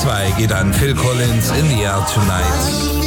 2 geht an Phil Collins, In the Air Tonight.